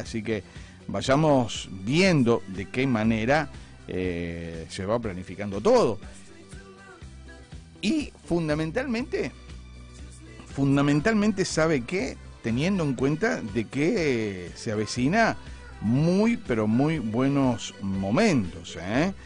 Así que vayamos viendo de qué manera se va planificando todo. Y fundamentalmente, ¿sabe qué? Teniendo en cuenta de que se avecina muy, pero muy buenos momentos,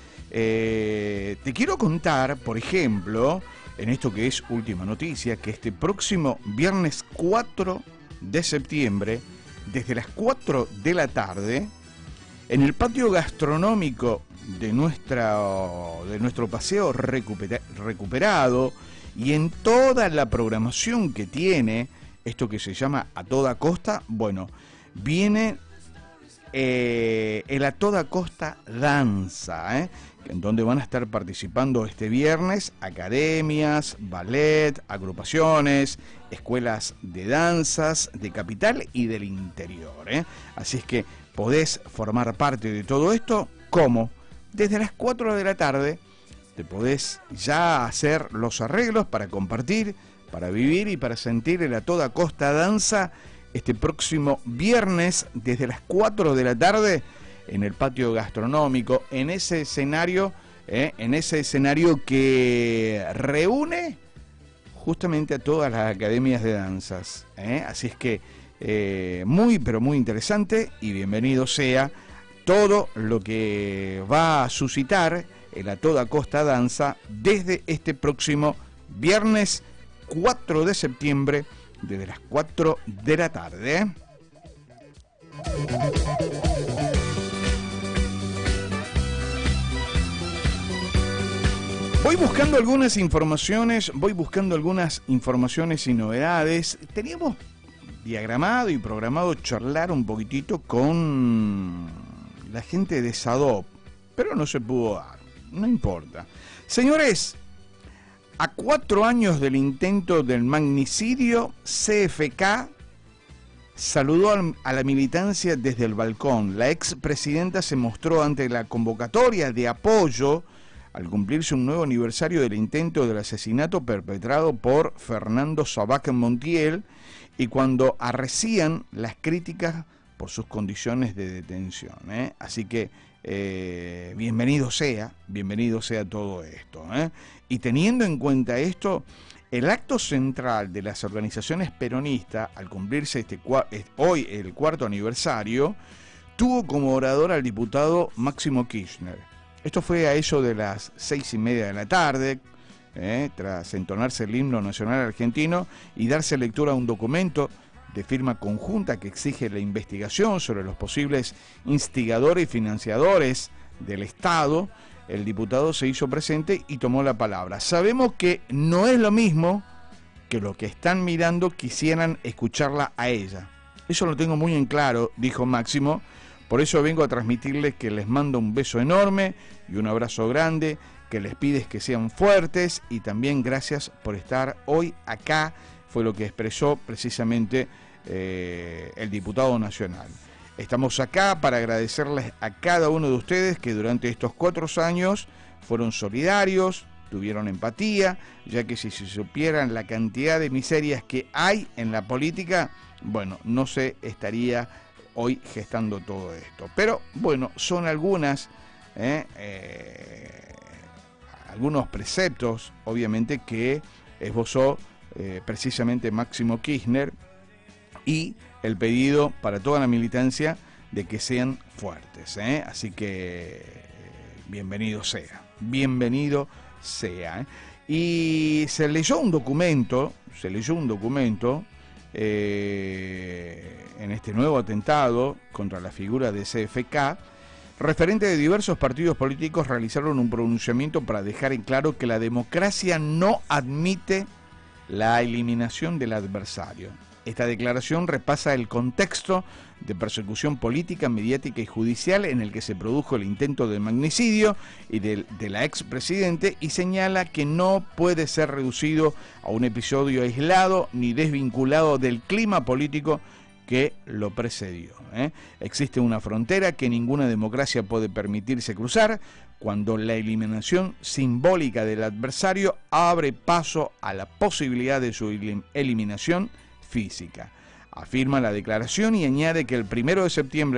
te quiero contar, por ejemplo, en esto que es última noticia, que este próximo viernes 4 de septiembre, desde las 4 de la tarde, en el patio gastronómico de nuestro paseo recuperado y en toda la programación que tiene, esto que se llama A Toda Costa, bueno, viene el A Toda Costa Danza, en donde van a estar participando este viernes academias, ballet, agrupaciones, escuelas de danzas de capital y del interior, Así es que podés formar parte de todo esto. ¿Cómo? Desde las 4 de la tarde te podés ya hacer los arreglos para compartir, para vivir y para sentir el A Toda Costa Danza este próximo viernes desde las 4 de la tarde en el patio gastronómico, en ese escenario que reúne justamente a todas las academias de danzas, Así es que muy, pero muy interesante, y bienvenido sea todo lo que va a suscitar el A Toda Costa Danza desde este próximo viernes 4 de septiembre, desde las 4 de la tarde. Voy buscando algunas informaciones y novedades. Teníamos diagramado y programado charlar un poquitito con la gente de SADOP, pero no se pudo dar, no importa. Señores, a 4 años del intento del magnicidio, CFK saludó a la militancia desde el balcón. La expresidenta se mostró ante la convocatoria de apoyo al cumplirse un nuevo aniversario del intento del asesinato perpetrado por Fernando Sabac Montiel y cuando arrecían las críticas por sus condiciones de detención, Así que bienvenido sea todo esto, Y teniendo en cuenta esto, el acto central de las organizaciones peronistas, al cumplirse hoy el 4º aniversario, tuvo como orador al diputado Máximo Kirchner. Esto fue a eso de las 6:30 de la tarde, tras entonarse el himno nacional argentino y darse lectura a un documento de firma conjunta que exige la investigación sobre los posibles instigadores y financiadores del Estado. El diputado se hizo presente y tomó la palabra. Sabemos que no es lo mismo que lo que están mirando quisieran escucharla a ella. Eso lo tengo muy en claro, dijo Máximo. Por eso vengo a transmitirles que les mando un beso enorme y un abrazo grande, que les pides que sean fuertes y también gracias por estar hoy acá, fue lo que expresó precisamente el diputado nacional. Estamos acá para agradecerles a cada uno de ustedes que durante estos 4 años fueron solidarios, tuvieron empatía, ya que si se supieran la cantidad de miserias que hay en la política, bueno, no se estaría hoy gestando todo esto. Pero bueno, son algunos preceptos, obviamente, que esbozó precisamente Máximo Kirchner y el pedido para toda la militancia de que sean fuertes, Así que bienvenido sea. Y se leyó un documento en este nuevo atentado contra la figura de CFK. Referentes de diversos partidos políticos realizaron un pronunciamiento para dejar en claro que la democracia no admite la eliminación del adversario. Esta declaración repasa el contexto de persecución política, mediática y judicial en el que se produjo el intento de magnicidio y de la expresidente y señala que no puede ser reducido a un episodio aislado ni desvinculado del clima político que lo precedió. Existe una frontera que ninguna democracia puede permitirse cruzar cuando la eliminación simbólica del adversario abre paso a la posibilidad de su eliminación física. afirma la declaración y añade que el 1 de septiembre